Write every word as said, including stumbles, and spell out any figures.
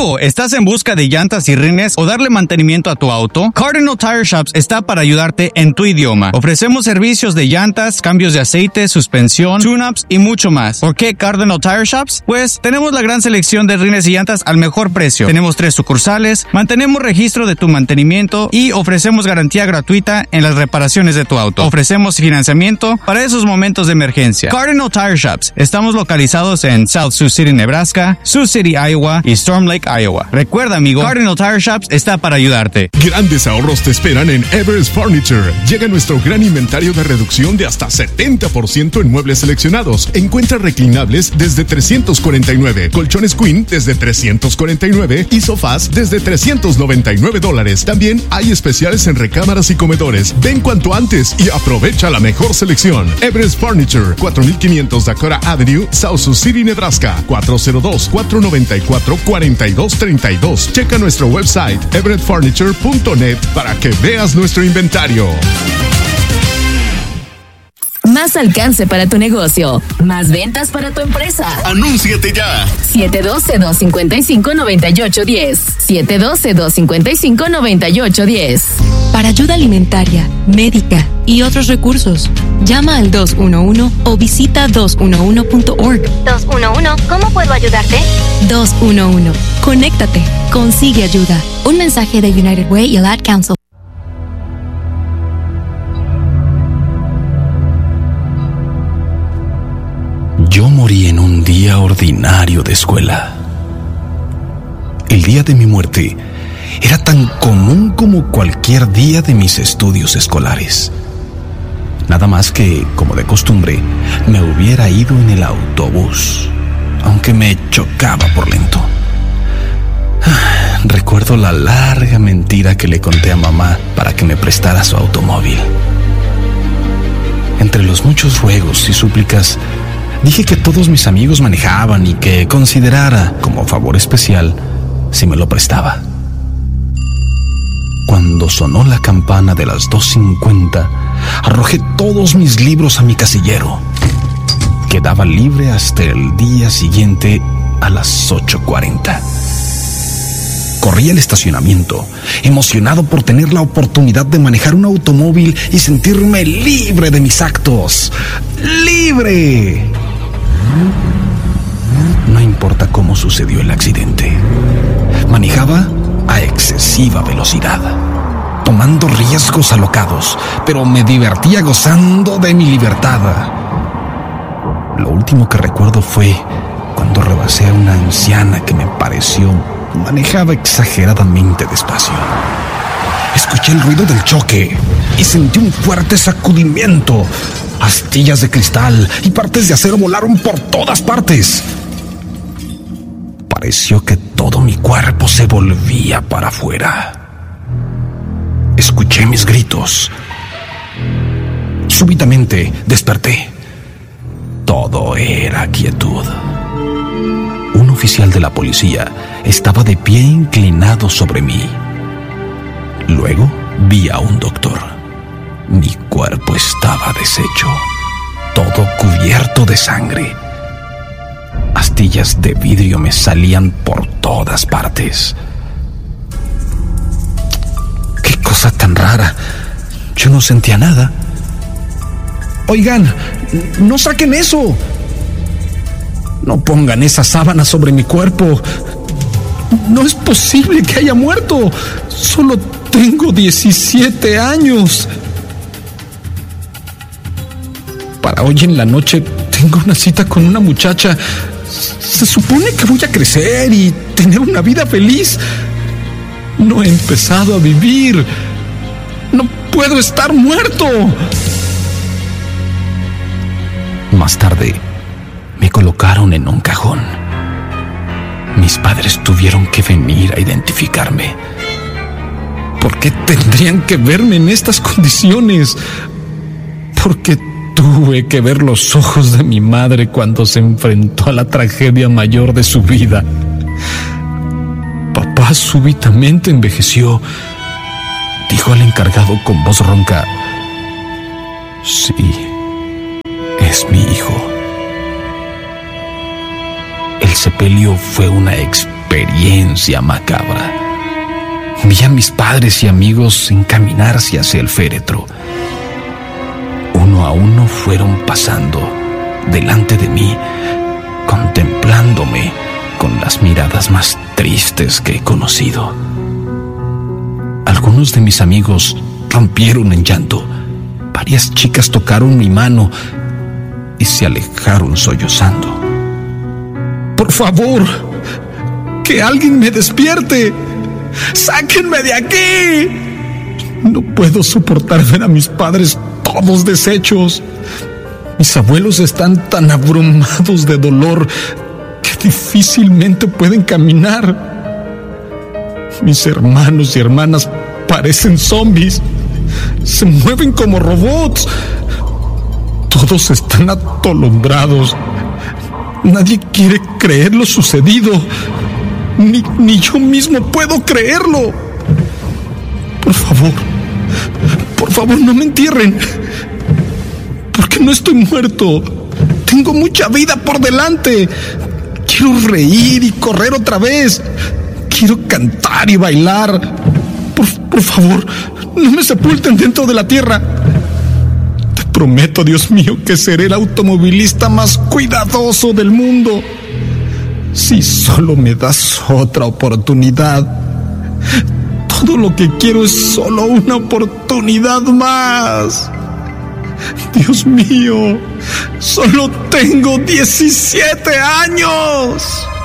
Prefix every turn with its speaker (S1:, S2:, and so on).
S1: Amigo, ¿estás en busca de llantas y rines o darle mantenimiento a tu auto? Cardinal Tire Shops está para ayudarte en tu idioma. Ofrecemos servicios de llantas, cambios de aceite, suspensión, tune-ups y mucho más. ¿Por qué Cardinal Tire Shops? Pues tenemos la gran selección de rines y llantas al mejor precio. Tenemos tres sucursales, mantenemos registro de tu mantenimiento y ofrecemos garantía gratuita en las reparaciones de tu auto. Ofrecemos financiamiento para esos momentos de emergencia. Cardinal Tire Shops. Estamos localizados en South Sioux City, Nebraska, Sioux City, Iowa y Storm Lake, Iowa. Recuerda, amigo, Cardinal Tire Shops está para ayudarte.
S2: Grandes ahorros te esperan en Everest Furniture. Llega nuestro gran inventario de reducción de hasta setenta por ciento en muebles seleccionados. Encuentra reclinables desde trescientos cuarenta y nueve, colchones Queen desde trescientos cuarenta y nueve y sofás desde trescientos noventa y nueve dólares. También hay especiales en recámaras y comedores. Ven cuanto antes y aprovecha la mejor selección. Everest Furniture, cuatro mil quinientos Dakota Avenue, South Sioux City, Nebraska, cuatro cero dos, cuatro nueve cuatro, cuatro dos tres dos. Checa nuestro website everett furniture punto net para que veas nuestro inventario.
S3: Más alcance para tu negocio. Más ventas para tu empresa.
S2: ¡Anúnciate ya!
S3: siete uno dos, dos cinco cinco, nueve ocho uno cero. siete uno dos, dos cinco cinco, nueve ocho uno cero.
S4: Para ayuda alimentaria, médica y otros recursos, llama al dos uno uno o visita dos uno uno punto org.
S5: dos uno uno, ¿cómo puedo ayudarte?
S4: dos uno uno. Conéctate. Consigue ayuda. Un mensaje de United Way y el Ad Council.
S6: Yo morí en un día ordinario de escuela. El día de mi muerte era tan común como cualquier día de mis estudios escolares. Nada más que, como de costumbre, me hubiera ido en el autobús, aunque me chocaba por lento. Recuerdo la larga mentira que le conté a mamá para que me prestara su automóvil. Entre los muchos ruegos y súplicas, dije que todos mis amigos manejaban y que considerara, como favor especial, si me lo prestaba. Cuando sonó la campana de las dos cincuenta, arrojé todos mis libros a mi casillero. Quedaba libre hasta el día siguiente a las ocho cuarenta. Corrí al estacionamiento, emocionado por tener la oportunidad de manejar un automóvil y sentirme libre de mis actos. ¡Libre! No importa cómo sucedió el accidente. Manejaba a excesiva velocidad, tomando riesgos alocados, pero me divertía gozando de mi libertad. Lo último que recuerdo fue cuando rebasé a una anciana que me pareció manejaba exageradamente despacio. Escuché el ruido del choque y sentí un fuerte sacudimiento. Astillas de cristal y partes de acero volaron por todas partes. Pareció que todo mi cuerpo se volvía para afuera. Escuché mis gritos. Súbitamente desperté. Todo era quietud. Un oficial de la policía estaba de pie inclinado sobre mí. Luego vi a un doctor. Mi cuerpo estaba deshecho, todo cubierto de sangre. Astillas de vidrio me salían por todas partes. ¡Qué cosa tan rara! Yo no sentía nada. Oigan, no saquen eso. No pongan esa sábana sobre mi cuerpo. No es posible que haya muerto. Solo tengo diecisiete años. Para hoy en la noche tengo una cita con una muchacha. Se supone que voy a crecer y tener una vida feliz. No he empezado a vivir. No puedo estar muerto. Más tarde, me colocaron en un cajón. Mis padres tuvieron que venir a identificarme. ¿Por qué tendrían que verme en estas condiciones? ¿Por qué tuve que ver los ojos de mi madre cuando se enfrentó a la tragedia mayor de su vida? Papá súbitamente envejeció. Dijo al encargado con voz ronca: sí, es mi hijo. El sepelio fue una experiencia experiencia macabra. Vi a mis padres y amigos encaminarse hacia el féretro. Uno a uno fueron pasando delante de mí, contemplándome con las miradas más tristes que he conocido. Algunos de mis amigos rompieron en llanto. Varias chicas tocaron mi mano y se alejaron sollozando. Por favor, que alguien me despierte. ¡Sáquenme de aquí! No puedo soportar ver a mis padres todos deshechos. Mis abuelos están tan abrumados de dolor que difícilmente pueden caminar. Mis hermanos y hermanas parecen zombies. Se mueven como robots. Todos están atolondrados. Nadie quiere creer lo sucedido. Ni, ni yo mismo puedo creerlo. Por favor, por favor, no me entierren. Porque no estoy muerto. Tengo mucha vida por delante. Quiero reír y correr otra vez. Quiero cantar y bailar. Por, por favor, no me sepulten dentro de la tierra. Te prometo, Dios mío, que seré el automovilista más cuidadoso del mundo. Si solo me das otra oportunidad. Todo lo que quiero es solo una oportunidad más. Dios mío, solo tengo diecisiete años.